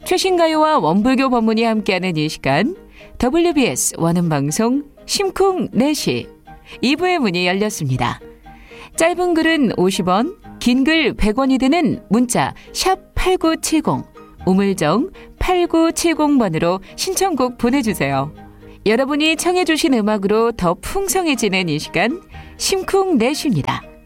최신 가요와 원불교 법문이 함께하는 이 시간, WBS 원음방송 심쿵내시 2부의 문이 열렸습니다. 짧은 글은 50원, 긴 글 100원이 드는 문자 샵 8970, 우물정 8970번으로 신청곡 보내주세요. 여러분이 청해 주신 음악으로 더 풍성해지는 이 시간, 심쿵내시입니다.